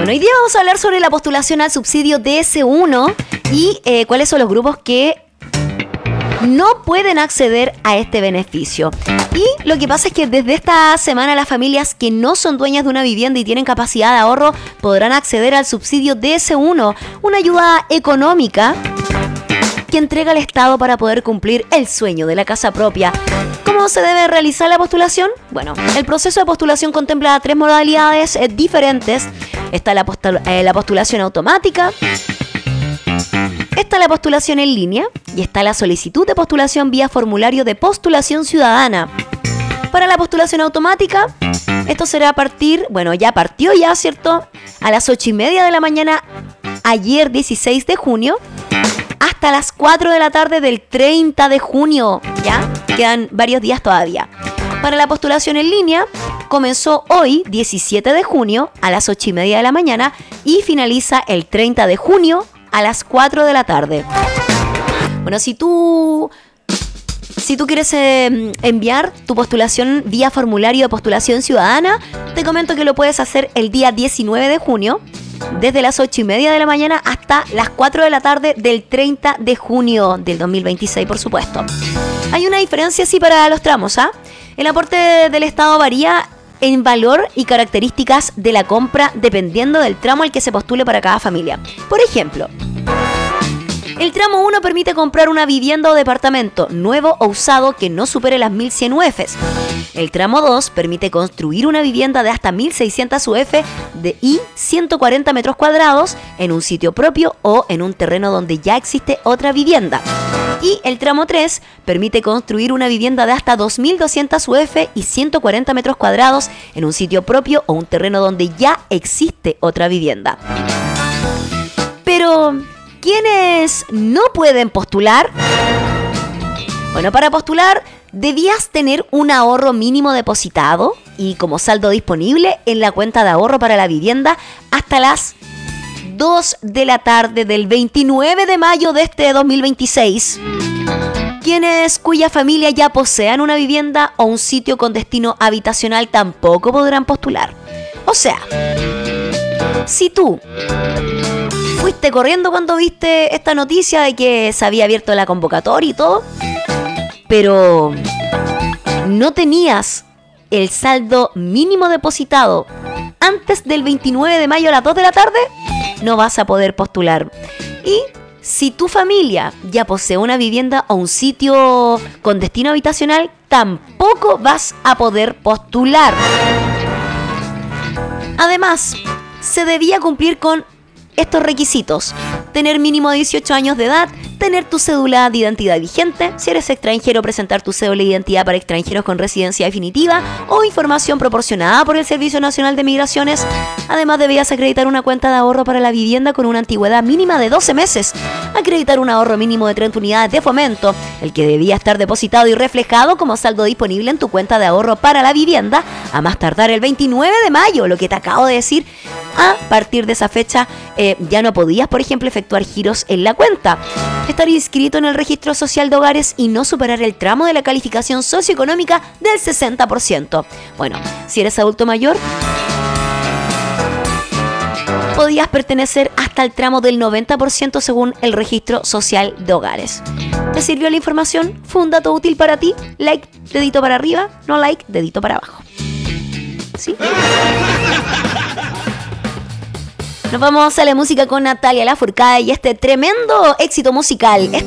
Bueno, hoy día vamos a hablar sobre la postulación al subsidio DS1 y cuáles son los grupos que no pueden acceder a este beneficio. Y lo que pasa es que desde esta semana las familias que no son dueñas de una vivienda y tienen capacidad de ahorro podrán acceder al subsidio DS1, una ayuda económica que entrega el Estado para poder cumplir el sueño de la casa propia. ¿Cómo se debe realizar la postulación? Bueno, el proceso de postulación contempla 3 modalidades diferentes. Está la postulación automática, está la postulación en línea y está la solicitud de postulación vía formulario de postulación ciudadana. Para la postulación automática, esto será a partir, ya partió, ¿cierto? A las 8:30 de la mañana, ayer 16 de junio, hasta las 4 de la tarde del 30 de junio, ¿ya? Quedan varios días todavía. Para la postulación en línea, comenzó hoy, 17 de junio, a las 8:30 de la mañana y finaliza el 30 de junio a las 4 de la tarde. Bueno, si tú quieres enviar tu postulación vía formulario de postulación ciudadana, te comento que lo puedes hacer el día 19 de junio, desde las 8:30 de la mañana hasta las 4 de la tarde del 30 de junio del 2026, por supuesto. Hay una diferencia, sí, para los tramos, ¿ah? El aporte del Estado varía en valor y características de la compra dependiendo del tramo al que se postule para cada familia. Por ejemplo, el tramo 1 permite comprar una vivienda o departamento nuevo o usado que no supere las 1.100 UFs. El tramo 2 permite construir una vivienda de hasta 1.600 UF y 140 metros cuadrados en un sitio propio o en un terreno donde ya existe otra vivienda. Y el tramo 3 permite construir una vivienda de hasta 2.200 UF y 140 metros cuadrados en un sitio propio o un terreno donde ya existe otra vivienda. Pero ¿quiénes no pueden postular? Bueno, para postular debías tener un ahorro mínimo depositado y como saldo disponible en la cuenta de ahorro para la vivienda hasta las 2 de la tarde del 29 de mayo de este 2026. Quienes cuya familia ya posean una vivienda o un sitio con destino habitacional tampoco podrán postular. O sea, si tú fuiste corriendo cuando viste esta noticia de que se había abierto la convocatoria y todo, pero no tenías el saldo mínimo depositado antes del 29 de mayo a las 2 de la tarde, no vas a poder postular. Y si tu familia ya posee una vivienda o un sitio con destino habitacional, tampoco vas a poder postular. Además, se debía cumplir con estos requisitos: tener mínimo 18 años de edad, tener tu cédula de identidad vigente, si eres extranjero presentar tu cédula de identidad para extranjeros con residencia definitiva o información proporcionada por el Servicio Nacional de Migraciones. Además debías acreditar una cuenta de ahorro para la vivienda con una antigüedad mínima de 12 meses, acreditar un ahorro mínimo de 30 unidades de fomento, el que debía estar depositado y reflejado como saldo disponible en tu cuenta de ahorro para la vivienda a más tardar el 29 de mayo, lo que te acabo de decir. A partir de esa fecha ya no podías, por ejemplo, efectuar giros en la cuenta, estar inscrito en el registro social de hogares y no superar el tramo de la calificación socioeconómica del 60%. Bueno, si eres adulto mayor, podías pertenecer hasta el tramo del 90% según el registro social de hogares. ¿Te sirvió la información? ¿Fue un dato útil para ti? Like, dedito para arriba; no like, dedito para abajo. ¿Sí? Nos vamos a la música con Natalia Lafourcade y este tremendo éxito musical.